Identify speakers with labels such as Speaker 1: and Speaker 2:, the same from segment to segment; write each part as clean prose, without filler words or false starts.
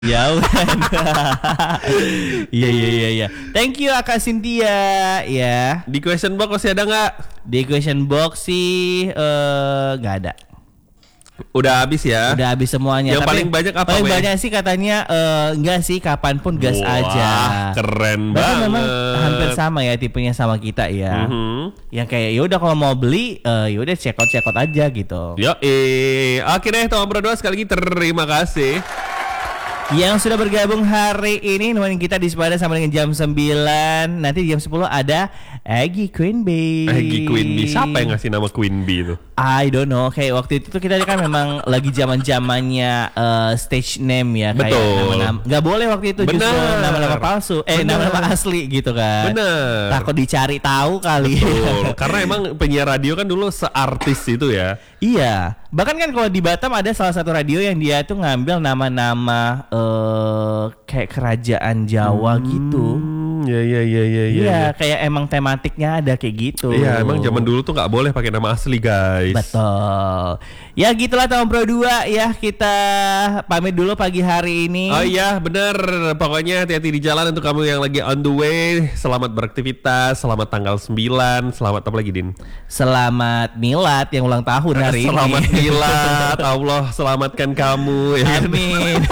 Speaker 1: Jauh kan. Iya. Thank you Kak Cynthia ya.
Speaker 2: Di question box masih ada nggak?
Speaker 1: Di question box sih nggak ada.
Speaker 2: Udah habis ya?
Speaker 1: Udah habis semuanya.
Speaker 2: Yang paling banyak apa?
Speaker 1: Paling banyak sih katanya enggak sih, kapanpun gas aja.
Speaker 2: Keren
Speaker 1: Bahkan
Speaker 2: banget.
Speaker 1: memang hampir sama ya tipenya sama kita ya. Yang kayak ya udah kalau mau beli ya udah check out aja gitu.
Speaker 2: Yo, oke deh teman berdua, sekali lagi terima kasih.
Speaker 1: Yang sudah bergabung hari ini nemenin kita di Sepada sampai dengan jam 9. Nanti jam 10 ada Aggie Queen Bee.
Speaker 2: Aggie Queen Bee. Siapa yang ngasih nama Queen Bee itu?
Speaker 1: I don't know. Kayak waktu itu tuh kita kan memang lagi zaman-zamannya stage name ya.
Speaker 2: Betul.
Speaker 1: Kayak nama-nama. Gak boleh waktu itu justru nama-nama palsu. Nama-nama asli gitu kan.
Speaker 2: Bener.
Speaker 1: Takut dicari tahu kali.
Speaker 2: Betul. Karena emang penyiar radio kan dulu seartis itu ya.
Speaker 1: Iya. Bahkan kan kalau di Batam ada salah satu radio yang dia tuh ngambil nama-nama kayak kerajaan Jawa gitu.
Speaker 2: Iya.
Speaker 1: Iya, kayak emang tematiknya ada kayak gitu.
Speaker 2: Iya, emang zaman dulu tuh nggak boleh pakai nama asli, guys.
Speaker 1: Betul. Ya gitulah tahun Pro 2 ya, kita pamit dulu pagi hari ini.
Speaker 2: Oh iya, bener. Pokoknya hati-hati di jalan untuk kamu yang lagi on the way. Selamat beraktivitas, selamat tanggal 9. Selamat apa lagi, Din?
Speaker 1: Selamat Milad yang ulang tahun hari ini.
Speaker 2: Selamat Milad. Allah selamatkan kamu.
Speaker 1: Amin.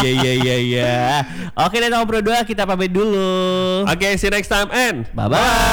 Speaker 1: Iya. Oke deh tahun Pro 2 kita pamit dulu.
Speaker 2: Oke, see you next time and
Speaker 1: Bye-bye.